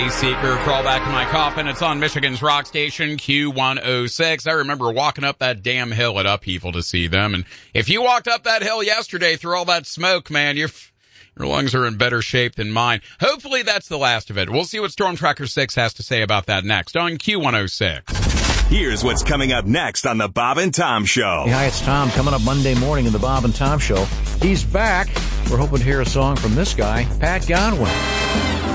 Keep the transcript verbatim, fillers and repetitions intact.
Seeker, Crawl Back to My Coffin. It's on Michigan's rock station, Q one oh six. I remember walking up that damn hill at Upheaval to see them. And if you walked up that hill yesterday through all that smoke, man, your your lungs are in better shape than mine. Hopefully that's the last of it. We'll see what Storm Tracker six has to say about that next on Q one oh six. Here's what's coming up next on the Bob and Tom Show. Hey, hi, it's Tom. Coming up Monday morning in the Bob and Tom Show. He's back. We're hoping to hear a song from this guy, Pat Godwin.